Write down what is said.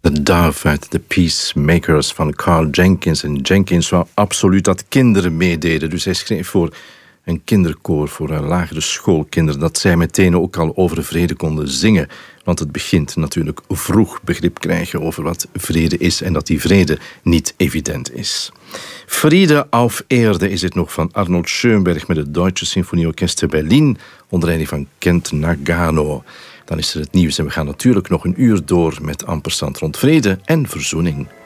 De Dove uit The Peacemakers van Carl Jenkins. En Jenkins wou absoluut dat kinderen meededen. Dus hij schreef voor een kinderkoor, voor lagere schoolkinderen, dat zij meteen ook al over vrede konden zingen. Want het begint natuurlijk vroeg begrip krijgen over wat vrede is en dat die vrede niet evident is. Friede auf Erde is het nog van Arnold Schoenberg met het Deutsche Sinfonieorchester Berlin onder leiding van Kent Nagano. Dan is er het nieuws en we gaan natuurlijk nog een uur door met ampersand rond vrede en verzoening.